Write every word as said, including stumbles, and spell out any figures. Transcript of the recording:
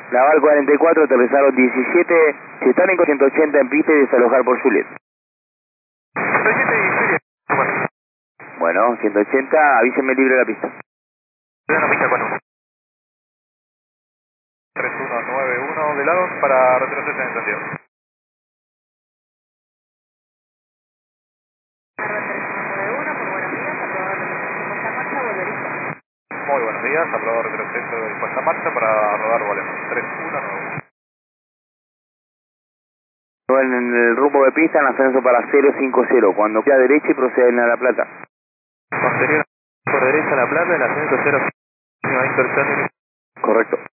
Naval cuarenta y cuatro, aterrizaron diecisiete, si están en ciento ochenta en pista y desalojar por Juliet. ciento ochenta y Juliet. Bueno. Bueno, ciento ochenta, avísenme libre de la pista. De la pista cuatro. tres uno nueve uno de lado para retroceder en encendido. Muy buenos días, aprobado retroceso de puesta en marcha para rodar volemos. tres uno nueve uno. En el rumbo de pista, en ascenso para cero cinco cero, cuando queda derecha y proceden a La Plata. Posterior por derecha a La Plata, el ascenso cero. Correcto.